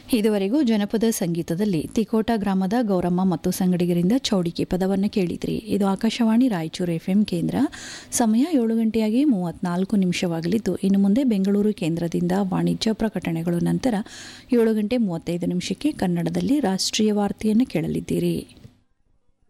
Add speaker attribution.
Speaker 1: ಇದುವರೆಗೂ ಜನಪದ ಸಂಗೀತದಲ್ಲಿ ತಿಕೋಟ ಗ್ರಾಮದ ಗೌರಮ್ಮ ಮತ್ತು ಸಂಗಡಿಗರಿಂದ ಚೌಡಿಕೆ ಪದವನ್ನು ಕೇಳಿದ್ರಿ. ಇದು ಆಕಾಶವಾಣಿ ರಾಯಚೂರು ಎಫ್ಎಂ ಕೇಂದ್ರ. ಸಮಯ 7:34 ಇನ್ನು ಮುಂದೆ ಬೆಂಗಳೂರು ಕೇಂದ್ರದಿಂದ ವಾಣಿಜ್ಯ ಪ್ರಕಟಣೆಗಳು. ನಂತರ 7:35 ಕನ್ನಡದಲ್ಲಿ ರಾಷ್ಟ್ರೀಯ ವಾರ್ತೆಯನ್ನು ಕೇಳಲಿದ್ದೀರಿ.